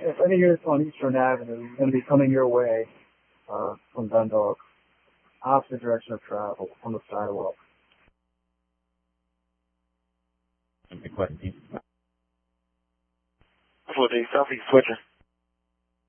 if any units on Eastern Avenue are going to be coming your way from Dundalk, opposite direction of travel on the sidewalk. Good question. 4D, Southeast switching.